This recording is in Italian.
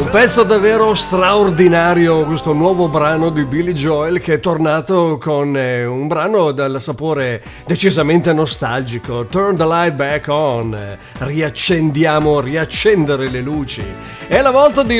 Un pezzo davvero straordinario, questo nuovo brano di Billy Joel, che è tornato con un brano dal sapore decisamente nostalgico. Turn the light back on, riaccendiamo, riaccendere le luci. È la volta di